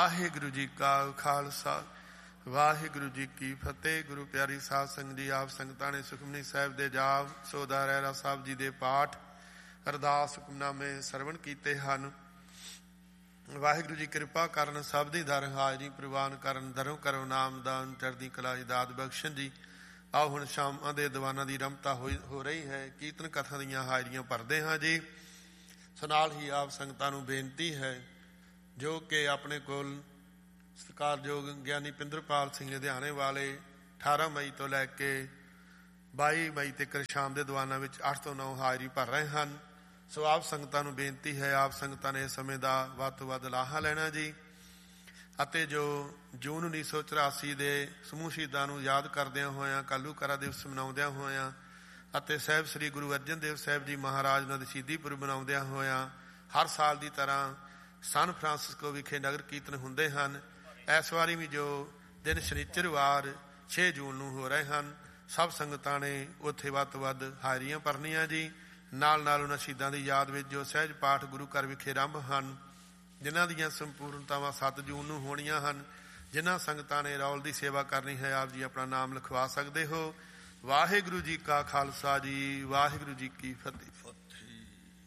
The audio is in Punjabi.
ਵਾਹਿਗੁਰੂ ਜੀ ਕਾ ਖਾਲਸਾ ਵਾਹਿਗੁਰੂ ਜੀ ਕੀ ਫਤਿਹ। ਗੁਰੂ ਪਿਆਰੀ ਸਾਧ ਸੰਗਤ ਜੀ, ਆਪ ਸੰਗਤਾਂ ਨੇ ਸੁਖਮਨੀ ਸਾਹਿਬ ਦੇ ਜਾਪ, ਸੋਦਾ ਰਹਿਰਾ ਸਾਹਿਬ ਜੀ ਦੇ ਪਾਠ, ਅਰਦਾਸ, ਹੁਕਮਨਾਮੇ ਸਰਵਣ ਕੀਤੇ ਹਨ। ਵਾਹਿਗੁਰੂ ਜੀ ਕਿਰਪਾ ਕਰਨ, ਸਭ ਦੀ ਦਰ ਹਾਜ਼ਰੀ ਪ੍ਰਵਾਨ ਕਰਨ, ਦਰੋਂ ਕਰੋ ਨਾਮਦਾਨ, ਚੜ੍ਹਦੀ ਕਲਾ ਦੀ ਦਾਤ ਬਖਸ਼ਣ ਜੀ। ਆਓ ਹੁਣ ਸ਼ਾਮਾਂ ਦੇ ਦੀਵਾਨਾਂ ਦੀ ਰਮਤਾ ਹੋ ਰਹੀ ਹੈ, ਕੀਰਤਨ ਕਥਾ ਦੀਆਂ ਹਾਜ਼ਰੀਆਂ ਭਰਦੇ ਹਾਂ ਜੀ। ਸੋ ਨਾਲ ਹੀ ਆਪ ਸੰਗਤਾਂ ਨੂੰ ਬੇਨਤੀ ਹੈ ਜੋ ਕਿ ਆਪਣੇ ਕੋਲ ਸਤਿਕਾਰਯੋਗ ਗਿਆਨੀ ਪਿੰਦਰਪਾਲ ਸਿੰਘ ਲੁਧਿਆਣੇ ਵਾਲੇ 18 ਮਈ ਤੋਂ ਲੈ ਕੇ 22 ਮਈ ਤੱਕ ਸ਼ਾਮ ਦੇ ਦੀਵਾਨਾਂ ਵਿੱਚ 8 ਤੋਂ 9 ਹਾਜ਼ਰੀ ਭਰ ਰਹੇ ਹਨ। ਸੋ ਆਪ ਸੰਗਤਾਂ ਨੂੰ ਬੇਨਤੀ ਹੈ, ਆਪ ਸੰਗਤਾਂ ਨੇ ਇਸ ਸਮੇਂ ਦਾ ਵੱਧ ਤੋਂ ਵੱਧ ਲਾਹਾ ਲੈਣਾ ਜੀ। ਅਤੇ ਜੋ ਜੂਨ 1984 ਦੇ ਸਮੂਹ ਸ਼ਹੀਦਾਂ ਨੂੰ ਯਾਦ ਕਰਦਿਆਂ ਹੋਇਆਂ, ਘੱਲੂਘਾਰਾ ਦਿਵਸ ਮਨਾਉਂਦਿਆਂ ਹੋਇਆਂ ਅਤੇ ਸਾਹਿਬ ਸ੍ਰੀ ਗੁਰੂ ਅਰਜਨ ਦੇਵ ਸਾਹਿਬ ਜੀ ਮਹਾਰਾਜ ਉਹਨਾਂ ਦੇ ਸ਼ਹੀਦੀ ਪੁਰਬ ਮਨਾਉਂਦਿਆਂ ਹੋਇਆਂ ਹਰ ਸਾਲ ਦੀ ਤਰ੍ਹਾਂ ਸਨ ਫਰਾਂਸਿਸਕੋ ਵਿਖੇ ਨਗਰ ਕੀਰਤਨ ਹੁੰਦੇ ਹਨ। ਇਸ ਵਾਰੀ ਵੀ ਜੋ ਦਿਨ ਸ਼ਨੀਚਰਵਾਰ 6 ਜੂਨ ਨੂੰ ਹੋ ਰਹੇ ਹਨ, ਸਭ ਸੰਗਤਾਂ ਨੇ ਉੱਥੇ ਵੱਧ ਤੋਂ ਵੱਧ ਹਾਜ਼ਰੀਆਂ ਭਰਨੀਆਂ ਜੀ। ਨਾਲ ਨਾਲ ਉਹਨਾਂ ਸ਼ਹੀਦਾਂ ਦੀ ਯਾਦ ਵਿੱਚ ਜੋ ਸਹਿਜ ਪਾਠ ਗੁਰੂ ਘਰ ਵਿਖੇ ਆਰੰਭ ਹਨ, ਜਿਨ੍ਹਾਂ ਦੀਆਂ ਸੰਪੂਰਨਤਾਵਾਂ 7 ਜੂਨ ਨੂੰ ਹੋਣੀਆਂ ਹਨ। ਜਿਨ੍ਹਾਂ ਸੰਗਤਾਂ ਨੇ ਰੌਲ ਦੀ ਸੇਵਾ ਕਰਨੀ ਹੈ, ਆਪ ਜੀ ਆਪਣਾ ਨਾਮ ਲਿਖਵਾ ਸਕਦੇ ਹੋ। ਵਾਹਿਗੁਰੂ ਜੀ ਕਾ ਖਾਲਸਾ ਜੀ, ਵਾਹਿਗੁਰੂ ਜੀ ਕੀ ਫਤਿਹ।